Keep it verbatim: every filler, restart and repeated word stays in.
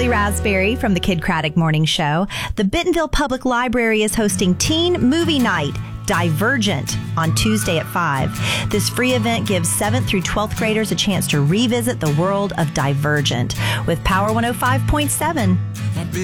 Shirley Raspberry from the Kid Craddock Morning Show. The Bentonville Public Library is hosting Teen Movie Night, Divergent, on Tuesday at five. This free event gives seventh through twelfth graders a chance to revisit the world of Divergent with Power one oh five point seven.